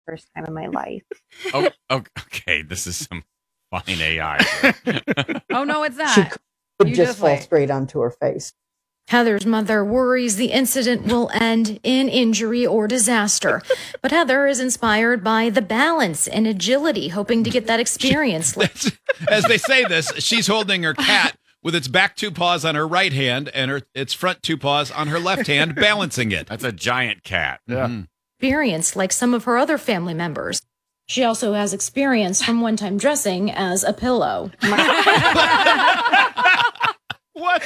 first time in my life. Oh, okay. This is some fine AI. Oh, no, it's not. She could You just fall wait. straight onto her face. Heather's mother worries the incident will end in injury or disaster. But Heather is inspired by the balance and agility, hoping to get that experience. As they say this, she's holding her cat with its back two paws on her right hand and its front two paws on her left hand, balancing it. That's a giant cat. Yeah. Experience like some of her other family members. She also has experience from one-time dressing as a pillow. What?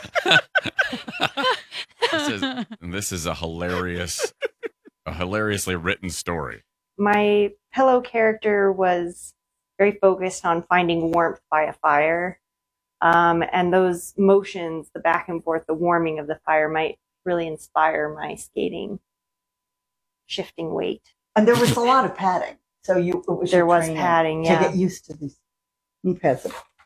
This is a hilariously written story. My pillow character was very focused on finding warmth by a fire. And those motions, the back and forth, the warming of the fire might really inspire my skating, shifting weight. And there was a lot of padding. So there was padding, yeah. To get used to these knee pads.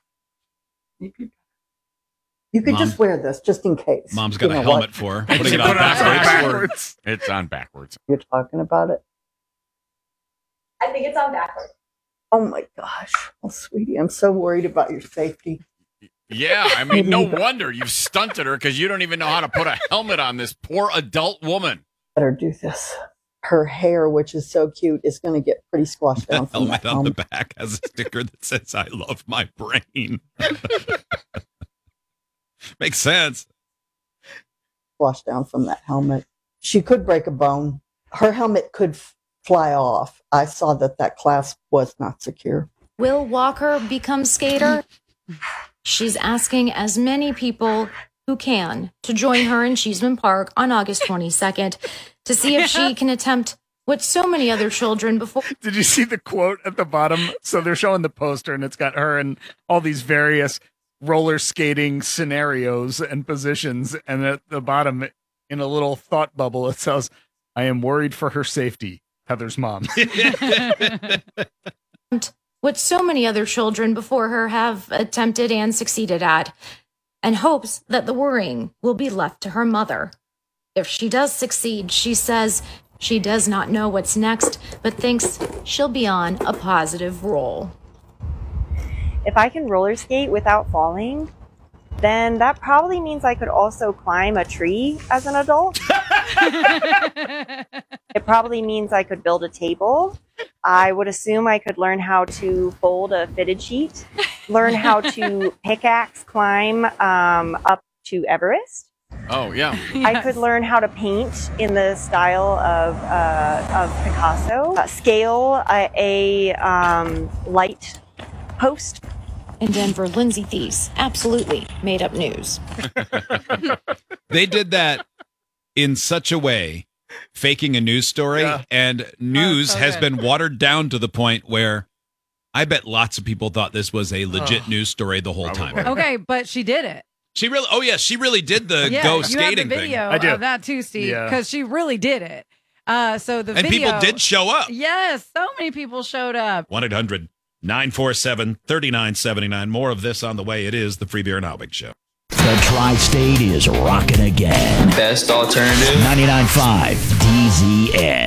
You could just wear this just in case. Mom's got a helmet for her. Putting it on backwards. It's on backwards. You're talking about it? I think it's on backwards. Oh my gosh. Oh, sweetie, I'm so worried about your safety. Yeah, I mean, no wonder you've stunted her because you don't even know how to put a helmet on this poor adult woman. Better do this. Her hair, which is so cute, is going to get pretty squashed down. The helmet on the back has a sticker that says, "I love my brain." Makes sense. Squashed down from that helmet. She could break a bone. Her helmet could fly off. I saw that clasp was not secure. Will Walker become skater? She's asking as many people who can to join her in Cheeseman Park on August 22nd to see if she can attempt what so many other children before. Did you see the quote at the bottom? So they're showing the poster and it's got her in all these various roller skating scenarios and positions. And at the bottom, in a little thought bubble, it says, "I am worried for her safety, Heather's mom." What so many other children before her have attempted and succeeded at, and hopes that the worrying will be left to her mother. If she does succeed, she says she does not know what's next, but thinks she'll be on a positive roll. If I can roller skate without falling, then that probably means I could also climb a tree as an adult. It probably means I could build a table. I would assume I could learn how to fold a fitted sheet, learn how to pickaxe climb up to Everest. Oh, yeah. Yes. I could learn how to paint in the style of Picasso, scale a light post. In Denver, Lindsay Thies absolutely made up news. They did that in such a way, faking a news story, and news has been watered down to the point where I bet lots of people thought this was a legit news story the whole time. Okay, but she did it. She really, she really did the go skating you have the thing. video of that too, Steve, because she really did it. So the video, people did show up. Yes, so many people showed up. 1-800-947-3979. More of this on the way. It is the Free Beer and Albig Show. The Tri-State is rocking again. Best alternative. 99.5 DZN.